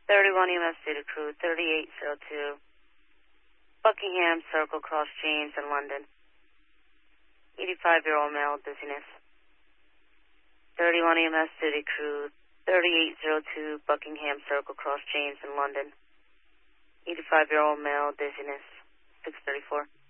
31 EMS City Crew, 3802, Buckingham Circle, Cross James in London. 85-year-old male, dizziness. 31 EMS City Crew, 3802, Buckingham Circle, Cross James in London. 85-year-old male, dizziness. 634.